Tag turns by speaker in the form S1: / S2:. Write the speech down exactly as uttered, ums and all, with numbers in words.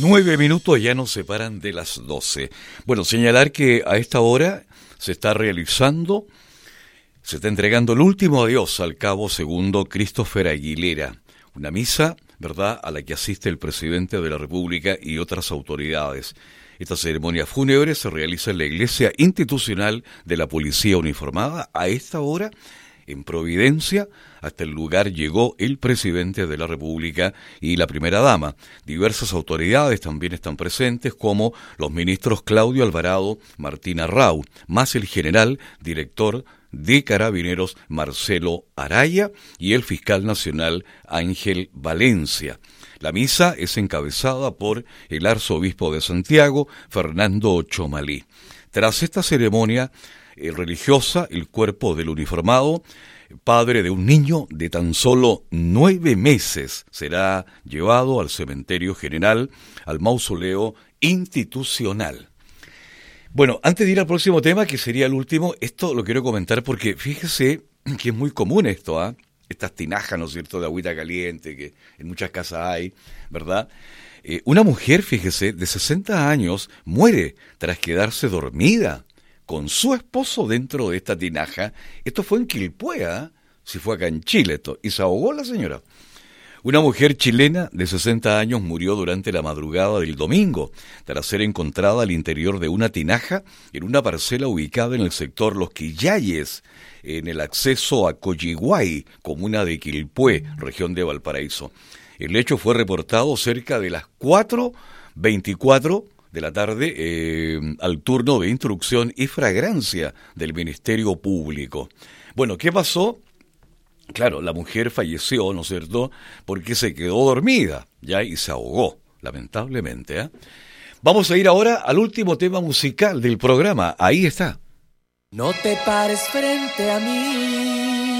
S1: Nueve minutos ya nos separan de las doce. Bueno, señalar que a esta hora se está realizando, se está entregando el último adiós al cabo segundo Christopher Aguilera. Una misa, ¿verdad?, a la que asiste el presidente de la República y otras autoridades. Esta ceremonia fúnebre se realiza en la iglesia institucional de la Policía Uniformada. A esta hora, en Providencia, hasta el lugar llegó el presidente de la República y la primera dama. Diversas autoridades también están presentes, como los ministros Claudio Alvarado, Martín Arrau, más el general director de Carabineros Marcelo Araya y el fiscal nacional Ángel Valencia. La misa es encabezada por el arzobispo de Santiago, Fernando Chomalí. Tras esta ceremonia eh, religiosa, el cuerpo del uniformado, padre de un niño de tan solo nueve meses, será llevado al cementerio general, al mausoleo institucional. Bueno, antes de ir al próximo tema, que sería el último, esto lo quiero comentar porque fíjese que es muy común esto, ¿ah? ¿eh? Estas tinajas, ¿no es cierto?, de agüita caliente, que en muchas casas hay, ¿verdad? Eh, una mujer, fíjese, de sesenta años, muere tras quedarse dormida con su esposo dentro de esta tinaja. Esto fue en Quilpué, ¿eh? Si fue acá en Chile esto, y se ahogó la señora. Una mujer chilena de sesenta años murió durante la madrugada del domingo, tras ser encontrada al interior de una tinaja en una parcela ubicada en el sector Los Quillayes, en el acceso a Coyhaique, comuna de Quilpué, región de Valparaíso. El hecho fue reportado cerca de las cuatro veinticuatro de la tarde eh, al turno de instrucción y fragancia del Ministerio Público. Bueno, ¿qué pasó? Claro, la mujer falleció, ¿no es cierto?, porque se quedó dormida, ya, y se ahogó, lamentablemente, ¿eh? Vamos a ir ahora al último tema musical del programa. Ahí está.
S2: No te pares frente a mí,